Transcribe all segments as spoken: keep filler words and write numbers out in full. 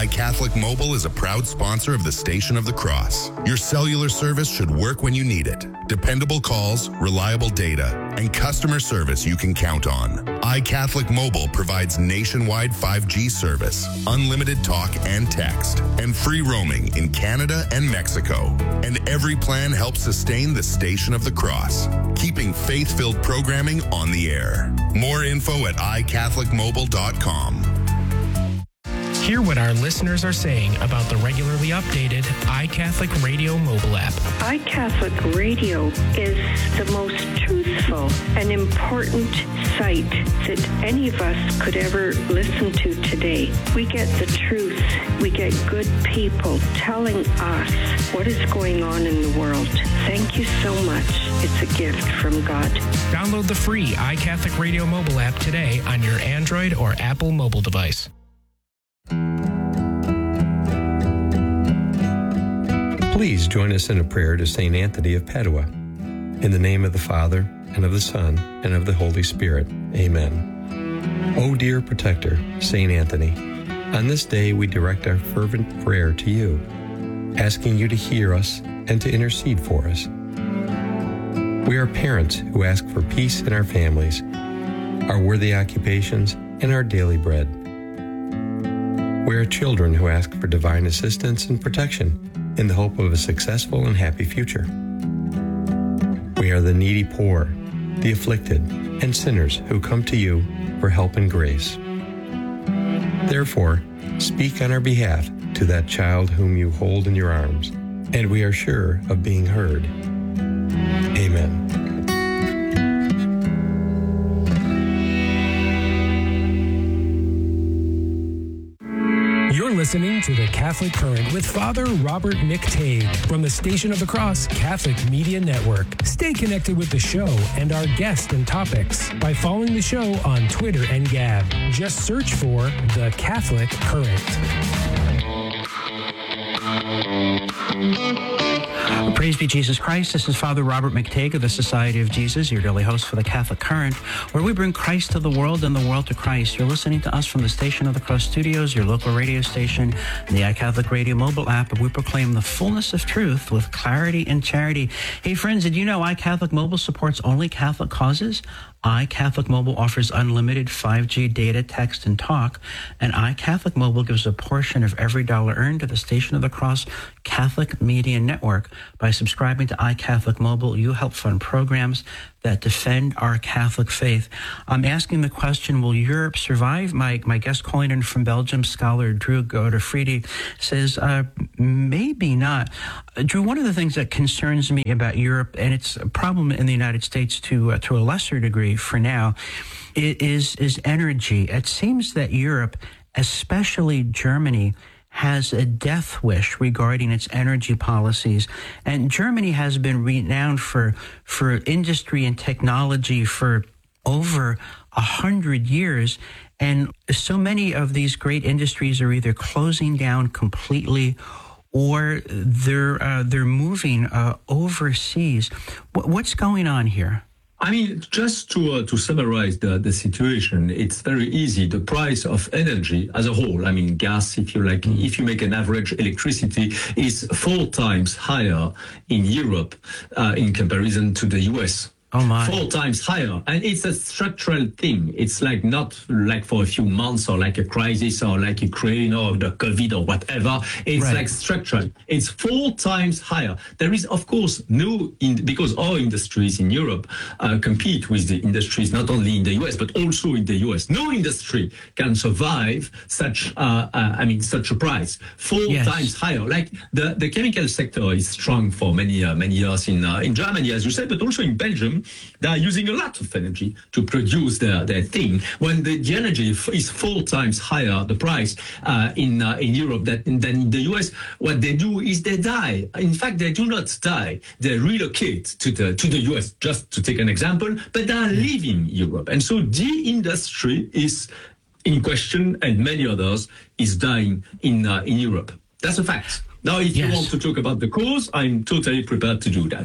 iCatholic Mobile is a proud sponsor of the Station of the Cross. Your cellular service should work when you need it. Dependable calls, reliable data, and customer service you can count on. iCatholic Mobile provides nationwide five G service, unlimited talk and text, and free roaming in Canada and Mexico. And every plan helps sustain the Station of the Cross, keeping faith-filled programming on the air. More info at i catholic mobile dot com. Hear what our listeners are saying about the regularly updated iCatholic Radio mobile app. iCatholic Radio is the most truthful and important site that any of us could ever listen to today. We get the truth. We get good people telling us what is going on in the world. Thank you so much. It's a gift from God. Download the free iCatholic Radio mobile app today on your Android or Apple mobile device. Please join us in a prayer to Saint Anthony of Padua. In the name of the Father, and of the Son, and of the Holy Spirit. Amen. O dear protector, Saint Anthony, on this day we direct our fervent prayer to you, asking you to hear us and to intercede for us. We are parents who ask for peace in our families, our worthy occupations, and our daily bread. We are children who ask for divine assistance and protection in the hope of a successful and happy future. We are the needy poor, the afflicted, and sinners who come to you for help and grace. Therefore, speak on our behalf to that child whom you hold in your arms, and we are sure of being heard. Amen. You're listening to The Catholic Current with Father Robert McTague from the Station of the Cross Catholic Media Network. Stay connected with the show and our guests and topics by following the show on Twitter and Gab. Just search for The Catholic Current. Praise be Jesus Christ. This is Father Robert McTague of the Society of Jesus, your daily host for the Catholic Current, where we bring Christ to the world and the world to Christ. You're listening to us from the Station of the Cross Studios, your local radio station, and the iCatholic Radio mobile app, and we proclaim the fullness of truth with clarity and charity. Hey friends, did you know iCatholic Mobile supports only Catholic causes? iCatholic Mobile offers unlimited five G data, text, and talk, and iCatholic Mobile gives a portion of every dollar earned to the Station of the Cross Catholic Media Network. By subscribing to iCatholic Mobile, you help fund programs that defend our Catholic faith. I'm asking the question, will Europe survive? My my guest calling in from Belgium, scholar Drew Godefridi, says, uh, maybe not. Uh, Drew, one of the things that concerns me about Europe, and it's a problem in the United States to uh, to a lesser degree for now, is is energy. It seems that Europe, especially Germany, has a death wish regarding its energy policies. And Germany has been renowned for, for industry and technology for over a hundred years. And so many of these great industries are either closing down completely or they're, uh, they're moving uh, overseas. W- what's going on here? I mean, just to uh, to summarize the, the situation, it's very easy. The price of energy as a whole, I mean, gas, if you like, mm. if you make an average electricity, is four times higher in Europe uh, in comparison to the U S. Oh my. Four times higher. And it's a structural thing. It's like not like for a few months or like a crisis or like Ukraine or the COVID or whatever. It's right. like structural. It's four times higher. There is, of course, no, in, because our industries in Europe uh, compete with the industries not only in the U S, but also in the U S. No industry can survive such, uh, uh, I mean, such a price. Four yes. times higher. Like the, the chemical sector is strong for many, uh, many years in, uh, in Germany, as you said, but also in Belgium. They are using a lot of energy to produce their, their thing. When the, the energy is four times higher, the price uh, in uh, in Europe than, than in the U S, what they do is they die. In fact, they do not die. They relocate to the to the U S, just to take an example, but they are leaving Europe. And so the industry is in question, and many others is dying in uh, in Europe. That's a fact. Now, if yes. you want to talk about the cause, I'm totally prepared to do that.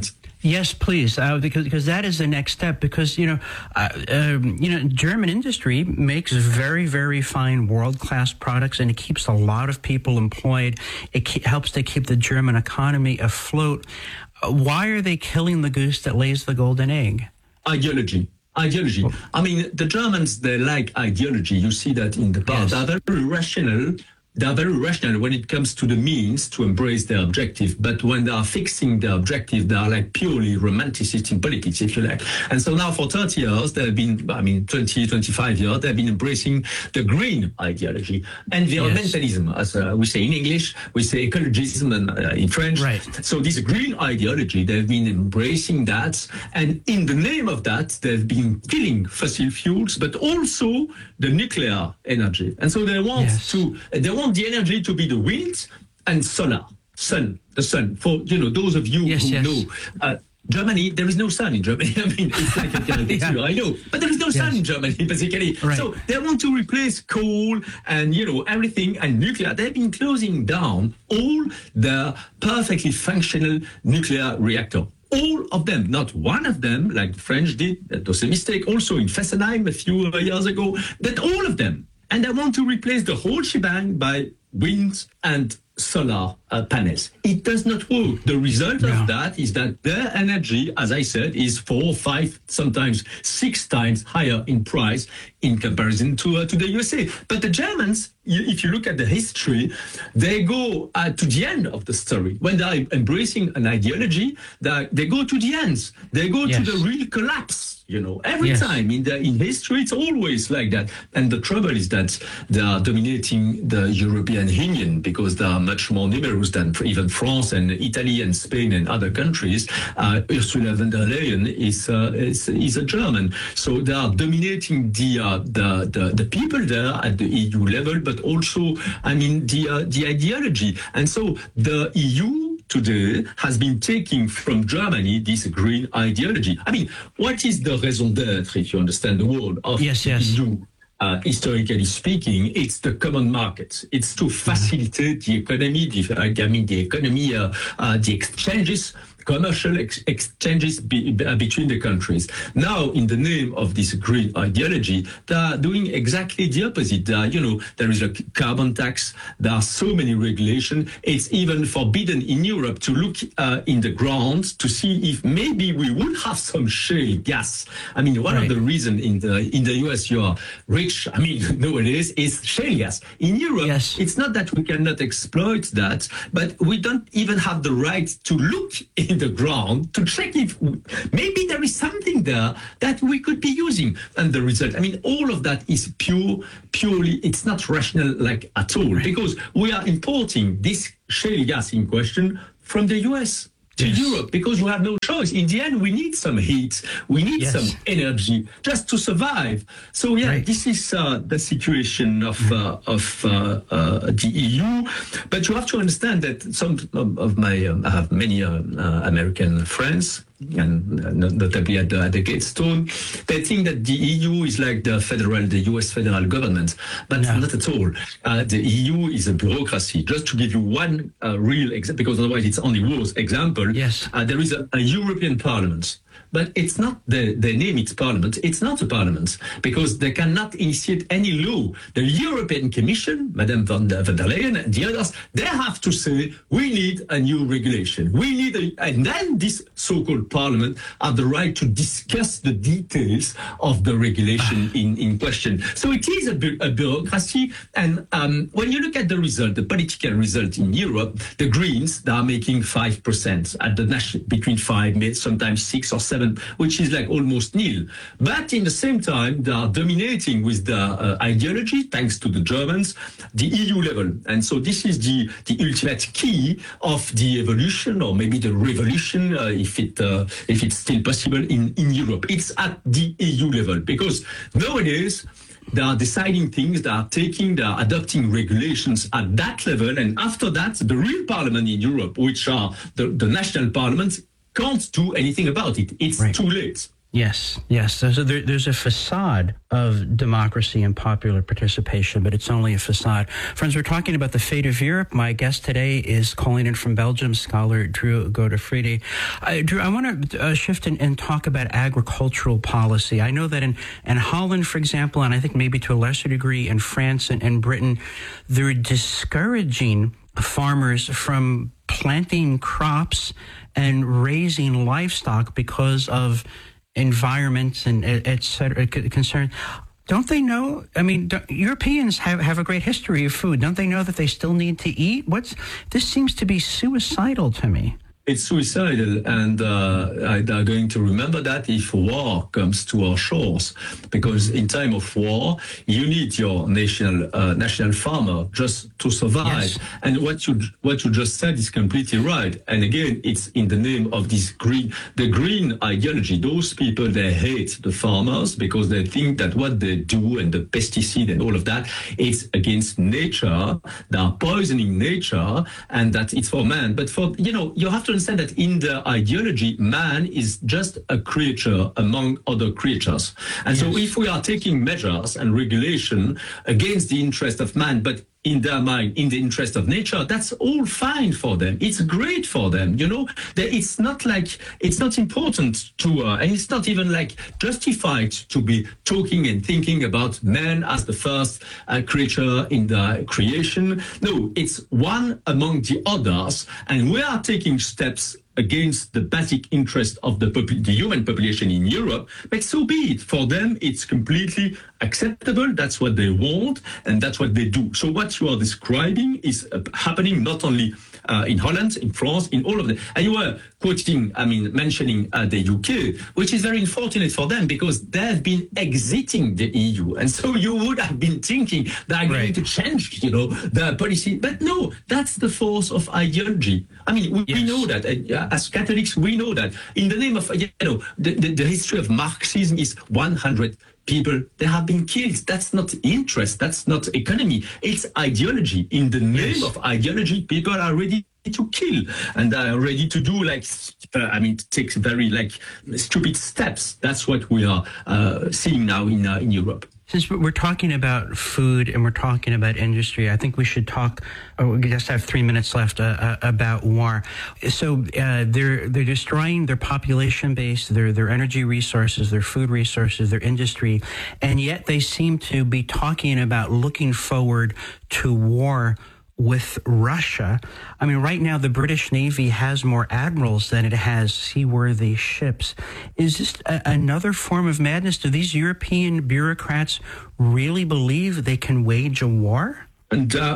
Yes, please, uh, because because that is the next step. Because you know, uh, um, you know, German industry makes very very fine world class products, and it keeps a lot of people employed. It ke- helps to keep the German economy afloat. Uh, why are they killing the goose that lays the golden egg? Ideology. Ideology. I mean, the Germans, they like ideology. You see that in the past. Yes. They're very rational. They are very rational when it comes to the means to embrace their objective. But when they are fixing their objective, they are like purely romanticists in politics, if you like. And so now for thirty years, they've been, I mean, twenty, twenty-five years, they've been embracing the green ideology. Environmentalism, yes. as uh, we say in English, we say ecologism and, uh, in French. Right. So this green ideology, they've been embracing that. And in the name of that, they've been killing fossil fuels, but also the nuclear energy. And so they want Yes. to, they want the energy to be the wind and solar, sun, the sun. For, you know, those of you Yes, who yes. know, uh, Germany, there is no sun in Germany. I mean, it's like a caricature, Yeah. I know. But there is no sun Yes. in Germany, basically. Right. So they want to replace coal and, you know, everything and nuclear. They've been closing down all the perfectly functional nuclear reactor. All of them, not one of them, like the French did. That was a mistake. Also in Fessenheim a few years ago. But all of them. And they want to replace the whole shebang by wind and solar uh, panels. It does not work. The result Yeah. of that is that their energy, as I said, is four, five, sometimes six times higher in price in comparison to uh, to the U S A. But the Germans, you, if you look at the history, they go uh, to the end of the story. When they are embracing an ideology, they, they go to the ends. They go Yes. to the real collapse. You know, every Yes. time in the in history, it's always like that. And the trouble is that they are dominating the European Union because they are much more numerous than even France and Italy and Spain and other countries. Uh, Ursula von der Leyen is, uh, is is a German, so they are dominating the uh, the, the the people there at the E U level, but also, I mean, the uh, the ideology. And so the E U today has been taking from Germany this green ideology. I mean, what is the raison d'être, if you understand the word, of Yes, the yes. E U? Uh, historically speaking, it's the common market. It's to facilitate the economy, the, I mean, the economy, uh, uh, the exchanges, commercial ex- exchanges be, be, between the countries. Now, in the name of this green ideology, they are doing exactly the opposite. They are, you know, there is a carbon tax. There are so many regulations. It's even forbidden in Europe to look uh, in the ground to see if maybe we would have some shale gas. I mean, one Right. of the reasons in the in the U S you are rich, I mean, nowadays, is shale gas. In Europe, Yes. it's not that we cannot exploit that, but we don't even have the right to look in the ground to check if maybe there is something there that we could be using. And the result, I mean, all of that is pure, purely, it's not rational like at all, Right. because we are importing this shale gas in question from the U S to Yes. Europe because we have no choice. In the end, we need some heat, we need Yes. some energy just to survive. So yeah, Right. this is uh, the situation of uh, of uh, uh, the E U. But you have to understand that some of, of my um, I have many uh, uh, American friends, and uh, notably at the, at the Gatestone, they think that the E U is like the federal, the U S federal government, but No. not at all. Uh, the E U is a bureaucracy. Just to give you one uh, real example, because otherwise it's only words example. Yes. Uh, there is a, a European Parliament. But it's not the, they name it parliament. It's not a parliament because they cannot initiate any law. The European Commission, Madame von der, von der Leyen and the others, they have to say, we need a new regulation. We need a, and then this so-called parliament have the right to discuss the details of the regulation in, in question. So it is a, bu- a bureaucracy. And um, when you look at the result, the political result in Europe, the Greens, they are making five percent at the national, between five, sometimes six or seven, which is like almost nil. But in the same time, they are dominating with the uh, ideology, thanks to the Germans, the E U level. And so this is the, the ultimate key of the evolution, or maybe the revolution, uh, if it uh, if it's still possible in, in Europe. It's at the E U level, because nowadays, they are deciding things, they are taking, they are adopting regulations at that level. And after that, the real parliament in Europe, which are the, the national parliaments, can't do anything about it. It's Right. too late. Yes, yes. So there, there's a facade of democracy and popular participation, but it's only a facade. Friends, we're talking about the fate of Europe. My guest today is calling in from Belgium, scholar Drew Godefridi. Uh, Drew, I want to uh, shift and, and talk about agricultural policy. I know that in, in Holland, for example, and I think maybe to a lesser degree in France and, and Britain, they're discouraging farmers from planting crops and raising livestock because of environments and et cetera concern. Don't they know? I mean, Europeans have, have a great history of food. Don't they know that they still need to eat? What's this seems to be suicidal to me. It's suicidal, and uh, I are going to remember that if war comes to our shores, because in time of war, you need your national uh, national farmer just to survive. Yes. And what you what you just said is completely right. And again, it's in the name of this green, the green ideology. Those people, they hate the farmers because they think that what they do and the pesticide and all of that, it's against nature. They are poisoning nature, and that it's for man. But for you know, you have to understand that in the ideology, man is just a creature among other creatures. And yes. So if we are taking measures and regulation against the interest of man, but in their mind, in the interest of nature, that's all fine for them. It's great for them, you know. It's not like, it's not important to, uh, and it's not even like justified to be talking and thinking about man as the first uh, creature in the creation. No, it's one among the others, and we are taking steps against the basic interest of the, the human population in Europe, but so be it. For them, it's completely acceptable. That's what they want, and that's what they do. So what you are describing is uh, happening not only uh, in Holland, in France, in all of them. And you were quoting, I mean, mentioning uh, the U K, which is very unfortunate for them because they've been exiting the E U. And so you would have been thinking they're right. going to change, you know, the policy. But no, that's the force of ideology. I mean, we, yes. we know that. Uh, As Catholics, we know that in the name of, you know, the, the, the history of Marxism is one hundred people, they have been killed. That's not interest. That's not economy. It's ideology. In the name yes. of ideology, people are ready to kill and are ready to do like, uh, I mean, take very like stupid steps. That's what we are uh, seeing now in uh, in Europe. Since we're talking about food and we're talking about industry, I think we should talk. Oh, we just have three minutes left uh, uh, about war. So uh, they're they're destroying their population base, their their energy resources, their food resources, their industry, and yet they seem to be talking about looking forward to war with Russia. I mean, right now, the British Navy has more admirals than it has seaworthy ships. Is this a, another form of madness? Do these European bureaucrats really believe they can wage a war? And uh,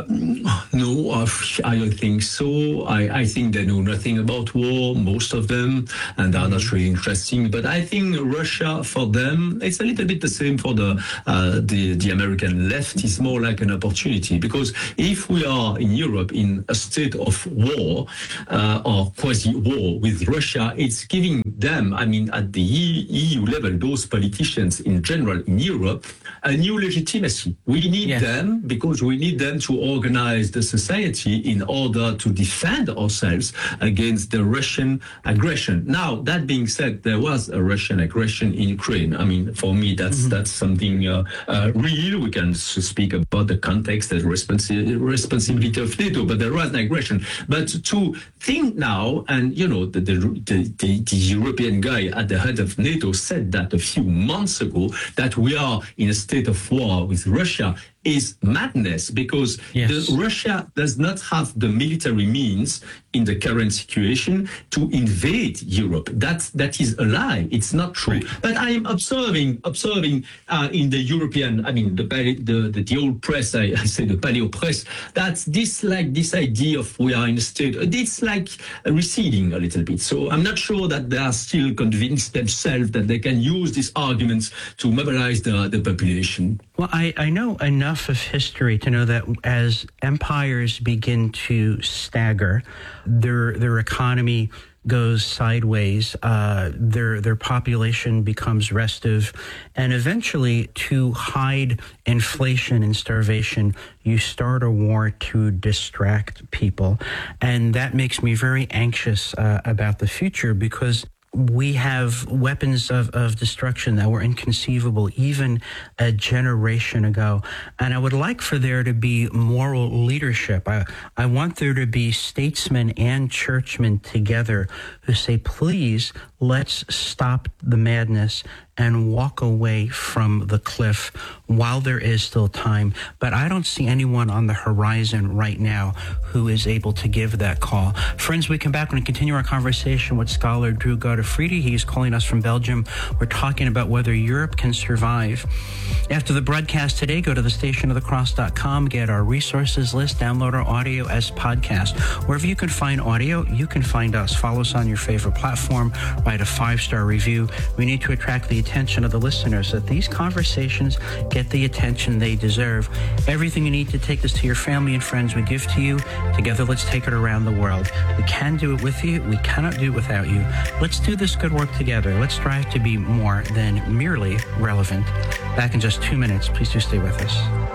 no, uh, I don't think so. I, I think they know nothing about war, most of them, and are not really interesting. But I think Russia, for them, it's a little bit the same for the uh, the, the American left. It's more like an opportunity because if we are in Europe in a state of war uh, or quasi-war with Russia, it's giving them, I mean, at the E U level, those politicians in general in Europe, a new legitimacy. We need yes. them because we need them to organize the society in order to defend ourselves against the Russian aggression. Now, that being said, there was a Russian aggression in Ukraine. I mean, for me, that's mm-hmm. that's something uh, uh, real. We can speak about the context and responsi- responsibility of NATO, but there was an aggression. But to think now, and you know, the, the, the, the European guy at the head of NATO said that a few months ago, that we are in a state of war with Russia, is madness because yes. the, Russia does not have the military means in the current situation to invade Europe. That that is a lie. It's not true. Right. But I am observing observing uh, in the European, I mean the the the, the old press, I, I say the paleo press, that this like this idea of we are in a state, it's like receding a little bit. So I'm not sure that they are still convinced themselves that they can use these arguments to mobilize the, the population. Well, I, I know enough of history to know that as empires begin to stagger, their their economy goes sideways, uh, their their population becomes restive, and eventually, to hide inflation and starvation, you start a war to distract people, and that makes me very anxious uh, about the future because we have weapons of, of destruction that were inconceivable even a generation ago. And I would like for there to be moral leadership. I, I want there to be statesmen and churchmen together who say, please, let's stop the madness and walk away from the cliff while there is still time. But I don't see anyone on the horizon right now who is able to give that call. Friends, we come back and continue our conversation with scholar Drew Godefridi. He's calling us from Belgium. We're talking about whether Europe can survive. After the broadcast today, go to the station of the cross dot com, get our resources list, download our audio as podcast. Wherever you can find audio, you can find us. Follow us on your favorite platform. Write a five-star review. We need to attract the attention of the listeners so that these conversations get the attention they deserve. Everything you need to take this to your family and friends, we give to you. Together, let's take it around the world. We can do it with you. We cannot do it without you. Let's do this good work together. Let's strive to be more than merely relevant. Back in just two minutes. Please do stay with us.